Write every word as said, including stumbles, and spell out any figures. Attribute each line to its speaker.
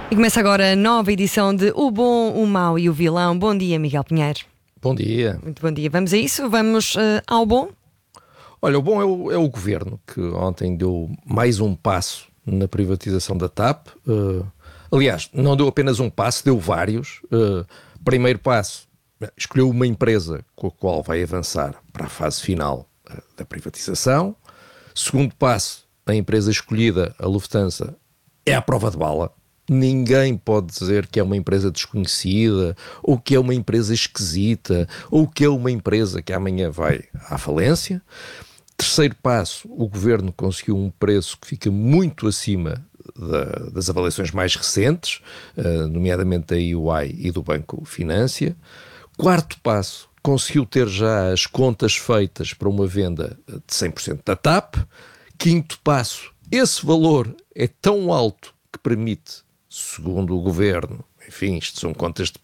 Speaker 1: E começa agora a nova edição de O Bom, o Mau e o Vilão. Bom dia, Miguel Pinheiro.
Speaker 2: Bom dia.
Speaker 1: Muito bom dia. Vamos a isso? Vamos uh, ao bom?
Speaker 2: Olha, o bom é o, é o Governo, que ontem deu mais um passo na privatização da T A P. Uh, aliás, não deu apenas um passo, deu vários. Uh, primeiro passo, escolheu uma empresa com a qual vai avançar para a fase final uh, da privatização. Segundo passo, a empresa escolhida, a Lufthansa, é à prova de bala. Ninguém pode dizer que é uma empresa desconhecida, ou que é uma empresa esquisita, ou que é uma empresa que amanhã vai à falência. Terceiro passo, o Governo conseguiu um preço que fica muito acima da, das avaliações mais recentes, uh, nomeadamente da E Y e do Banco Finância. Quarto passo, conseguiu ter já as contas feitas para uma venda de cem por cento da T A P. Quinto passo, esse valor é tão alto que permite, segundo o Governo, enfim, isto são contas de